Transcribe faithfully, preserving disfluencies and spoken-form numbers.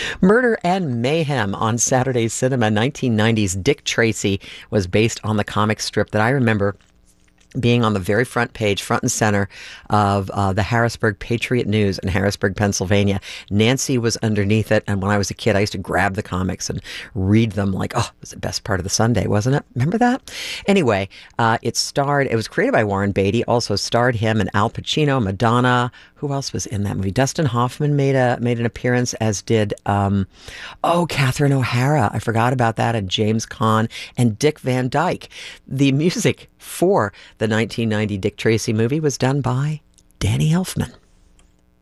Murder and Mayhem on Saturday Cinema. nineteen nineties Dick Tracy was based on the comic strip that I remember being on the very front page, front and center of uh, the Harrisburg Patriot News in Harrisburg, Pennsylvania. Nancy was underneath it, and when I was a kid, I used to grab the comics and read them like, oh, it was the best part of the Sunday, wasn't it? Remember that? Anyway, uh, it starred, it was created by Warren Beatty, also starred him and Al Pacino, Madonna. Who else was in that movie? Dustin Hoffman made a made an appearance, as did, um, oh, Catherine O'Hara. I forgot about that, and James Caan and Dick Van Dyke. The music for the nineteen ninety Dick Tracy movie was done by Danny Elfman.